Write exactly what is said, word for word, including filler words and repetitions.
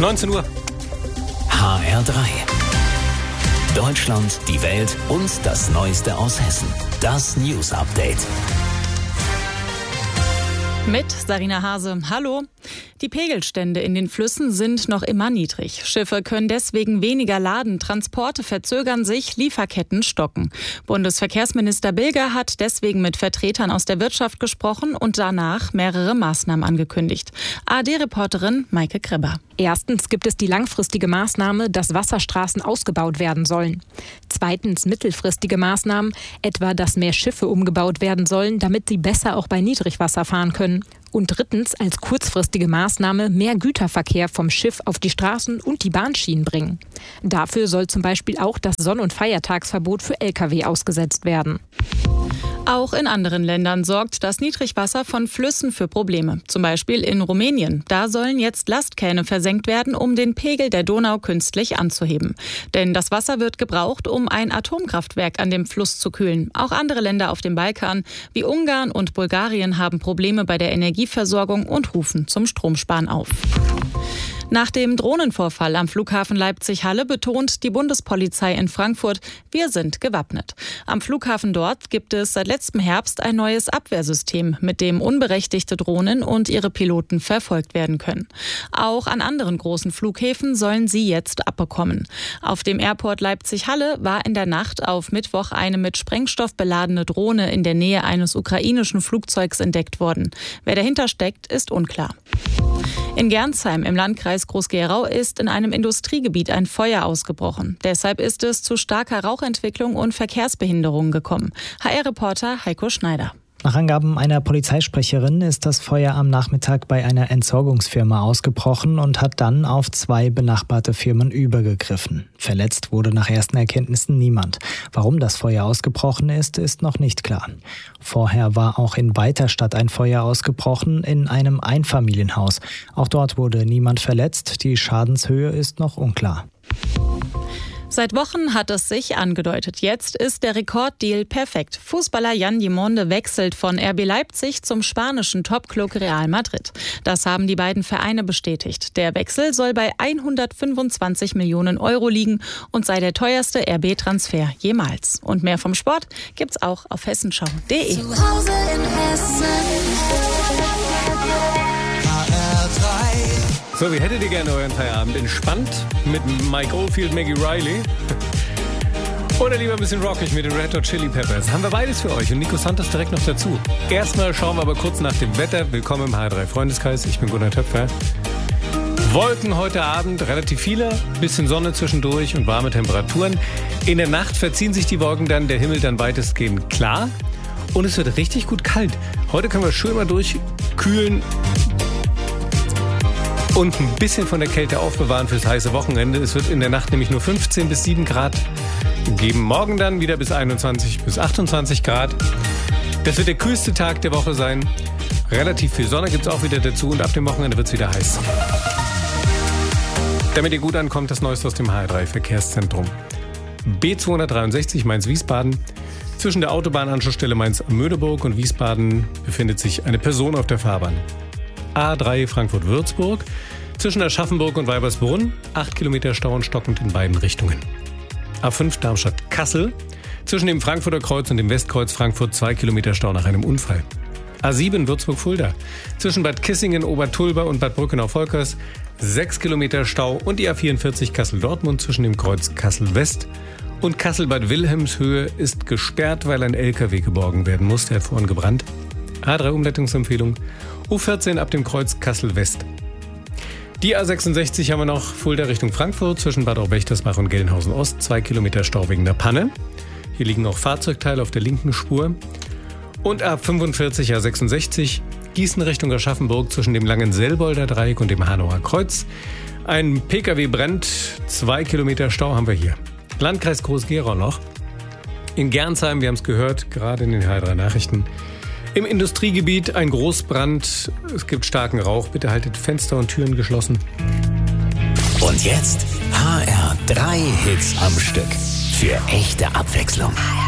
neunzehn Uhr. H R drei. Deutschland, die Welt und das Neueste aus Hessen. Das News Update. Mit Sarina Hase. Hallo. Die Pegelstände in den Flüssen sind noch immer niedrig. Schiffe können deswegen weniger laden, Transporte verzögern sich, Lieferketten stocken. Bundesverkehrsminister Bilger hat deswegen mit Vertretern aus der Wirtschaft gesprochen und danach mehrere Maßnahmen angekündigt. A R D-Reporterin Maike Kreber. Erstens gibt es die langfristige Maßnahme, dass Wasserstraßen ausgebaut werden sollen. Zweitens mittelfristige Maßnahmen, etwa dass mehr Schiffe umgebaut werden sollen, damit sie besser auch bei Niedrigwasser fahren können. Und drittens als kurzfristige Maßnahme mehr Güterverkehr vom Schiff auf die Straßen und die Bahnschienen bringen. Dafür soll zum Beispiel auch das Sonn- und Feiertagsverbot für L K W ausgesetzt werden. Auch in anderen Ländern sorgt das Niedrigwasser von Flüssen für Probleme. Zum Beispiel in Rumänien. Da sollen jetzt Lastkähne versenkt werden, um den Pegel der Donau künstlich anzuheben. Denn das Wasser wird gebraucht, um ein Atomkraftwerk an dem Fluss zu kühlen. Auch andere Länder auf dem Balkan, wie Ungarn und Bulgarien, haben Probleme bei der Energieversorgung und rufen zum Stromsparen auf. Nach dem Drohnenvorfall am Flughafen Leipzig-Halle betont die Bundespolizei in Frankfurt, wir sind gewappnet. Am Flughafen dort gibt es seit letztem Herbst ein neues Abwehrsystem, mit dem unberechtigte Drohnen und ihre Piloten verfolgt werden können. Auch an anderen großen Flughäfen sollen sie jetzt abbekommen. Auf dem Airport Leipzig-Halle war in der Nacht auf Mittwoch eine mit Sprengstoff beladene Drohne in der Nähe eines ukrainischen Flugzeugs entdeckt worden. Wer dahinter steckt, ist unklar. In Gernsheim im Landkreis Groß-Gerau ist in einem Industriegebiet ein Feuer ausgebrochen. Deshalb ist es zu starker Rauchentwicklung und Verkehrsbehinderungen gekommen. H R-Reporter Heiko Schneider. Nach Angaben einer Polizeisprecherin ist das Feuer am Nachmittag bei einer Entsorgungsfirma ausgebrochen und hat dann auf zwei benachbarte Firmen übergegriffen. Verletzt wurde nach ersten Erkenntnissen niemand. Warum das Feuer ausgebrochen ist, ist noch nicht klar. Vorher war auch in Weiterstadt ein Feuer ausgebrochen in einem Einfamilienhaus. Auch dort wurde niemand verletzt. Die Schadenshöhe ist noch unklar. Seit Wochen hat es sich angedeutet. Jetzt ist der Rekorddeal perfekt. Fußballer Jan Dimonde wechselt von R B Leipzig zum spanischen Topclub Real Madrid. Das haben die beiden Vereine bestätigt. Der Wechsel soll bei hundertfünfundzwanzig Millionen Euro liegen und sei der teuerste R B-Transfer jemals. Und mehr vom Sport gibt's auch auf hessenschau punkt de. Zu Hause in Hessen. So, wie hättet ihr gerne euren Feierabend? Entspannt mit Mike Oldfield, Maggie Riley? Oder lieber ein bisschen rockig mit den Red Hot Chili Peppers? Haben wir beides für euch und Nico Santos direkt noch dazu. Erstmal schauen wir aber kurz nach dem Wetter. Willkommen im H R drei Freundeskreis. Ich bin Gunnar Töpfer. Wolken heute Abend, relativ viele, bisschen Sonne zwischendurch und warme Temperaturen. In der Nacht verziehen sich die Wolken dann, der Himmel dann weitestgehend klar. Und es wird richtig gut kalt. Heute können wir schön mal durchkühlen und ein bisschen von der Kälte aufbewahren fürs heiße Wochenende. Es wird in der Nacht nämlich nur fünfzehn bis sieben Grad geben. Morgen dann wieder bis einundzwanzig bis achtundzwanzig Grad. Das wird der kühlste Tag der Woche sein. Relativ viel Sonne gibt es auch wieder dazu und ab dem Wochenende wird es wieder heiß. Damit ihr gut ankommt, das Neueste aus dem H R drei Verkehrszentrum. B zweihundertdreiundsechzig Mainz-Wiesbaden. Zwischen der Autobahnanschlussstelle Mainz-Mödeburg und Wiesbaden befindet sich eine Person auf der Fahrbahn. A drei Frankfurt-Würzburg, zwischen Aschaffenburg und Weibersbrunn, acht Kilometer Stau und stockend in beiden Richtungen. A fünf Darmstadt-Kassel, zwischen dem Frankfurter Kreuz und dem Westkreuz Frankfurt, zwei Kilometer Stau nach einem Unfall. A sieben Würzburg-Fulda, zwischen Bad Kissingen, Obertulba und Bad Brückenau-Volkers, sechs Kilometer Stau und die A vierundvierzig Kassel-Dortmund zwischen dem Kreuz Kassel-West und Kassel-Bad Wilhelmshöhe ist gesperrt, weil ein L K W geborgen werden muss, der hat vorhin gebrannt. A drei Umleitungsempfehlung, U vierzehn ab dem Kreuz Kassel-West. Die A sechsundsechzig haben wir noch, Fulda Richtung Frankfurt, zwischen Bad Auwächtersbach und Gelnhausen-Ost, zwei Kilometer Stau wegen der Panne. Hier liegen auch Fahrzeugteile auf der linken Spur. Und A fünfundvierzig A sechsundsechzig, Gießen Richtung Aschaffenburg, zwischen dem langen Selbolder Dreieck und dem Hanauer Kreuz. Ein P K W brennt, zwei Kilometer Stau haben wir hier. Landkreis Groß-Gerau noch. In Gernsheim, wir haben es gehört, gerade in den H R drei Nachrichten. Im Industriegebiet ein Großbrand. Es gibt starken Rauch. Bitte haltet Fenster und Türen geschlossen. Und jetzt H R drei Hits am Stück. Für echte Abwechslung.